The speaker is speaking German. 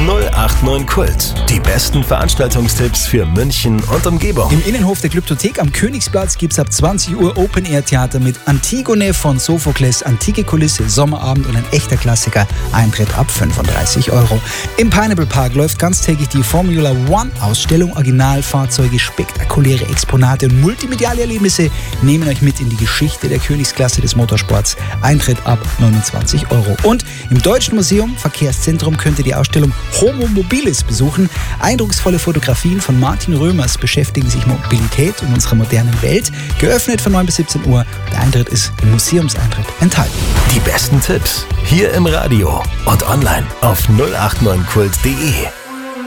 089 Kult. Die besten Veranstaltungstipps für München und Umgebung. Im Innenhof der Glyptothek am Königsplatz gibt es ab 20 Uhr Open-Air-Theater mit Antigone von Sophokles, antike Kulisse, Sommerabend und ein echter Klassiker. Eintritt ab 35 €. Im Pineapple Park läuft ganztägig die Formula One Ausstellung. Originalfahrzeuge, spektakuläre Exponate und multimediale Erlebnisse nehmen euch mit in die Geschichte der Königsklasse des Motorsports. Eintritt ab 29 €. Und im Deutschen Museum Verkehrszentrum könnt ihr die Ausstellung Homo Mobilis besuchen. Eindrucksvolle Fotografien von Martin Römers beschäftigen sich mit Mobilität in unserer modernen Welt. Geöffnet von 9 bis 17 Uhr. Der Eintritt ist im Museumseintritt enthalten. Die besten Tipps hier im Radio und online auf 089kult.de.